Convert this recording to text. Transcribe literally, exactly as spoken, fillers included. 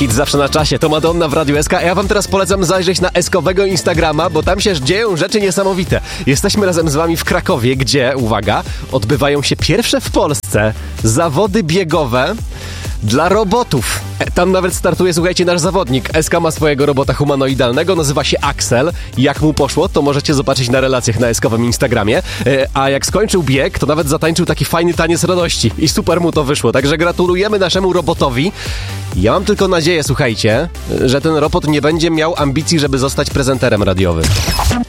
Hit zawsze na czasie, to Madonna w Radiu S K. Ja wam teraz polecam zajrzeć na eskowego Instagrama, bo tam się dzieją rzeczy niesamowite. Jesteśmy razem z wami w Krakowie, gdzie, uwaga, odbywają się pierwsze w Polsce zawody biegowe dla robotów. Tam nawet startuje, słuchajcie, nasz zawodnik. S K ma swojego robota humanoidalnego, nazywa się Axel. Jak mu poszło, to możecie zobaczyć na relacjach na eskowym Instagramie. A jak skończył bieg, to nawet zatańczył taki fajny taniec radości. I super mu to wyszło, także gratulujemy naszemu robotowi. Ja mam tylko nadzieję, słuchajcie, że ten robot nie będzie miał ambicji, żeby zostać prezenterem radiowym.